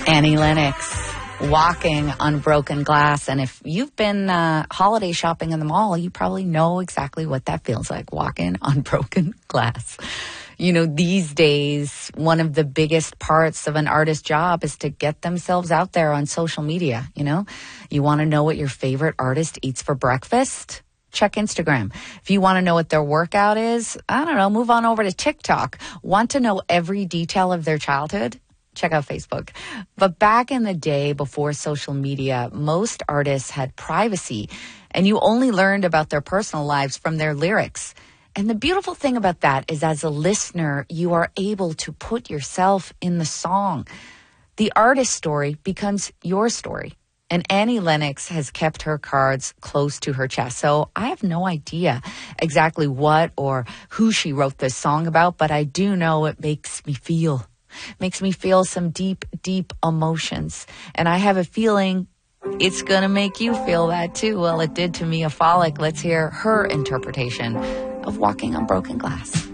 Annie Lennox, Walking on Broken Glass. And if you've been holiday shopping in the mall, you probably know exactly what that feels like, walking on broken glass. You know, these days, one of the biggest parts of an artist's job is to get themselves out there on social media, you know. You want to know what your favorite artist eats for breakfast? Check Instagram. If you want to know what their workout is, I don't know, move on over to TikTok. Want to know every detail of their childhood? Check out Facebook. But back in the day before social media, most artists had privacy, and you only learned about their personal lives from their lyrics. And the beautiful thing about that is, as a listener, you are able to put yourself in the song. The artist's story becomes your story. And Annie Lennox has kept her cards close to her chest. So I have no idea exactly what or who she wrote this song about, but I do know it makes me feel some deep, deep emotions. And I have a feeling it's going to make you feel that too. Well, it did to Mia Folick. Let's hear her interpretation of Walking on Broken Glass.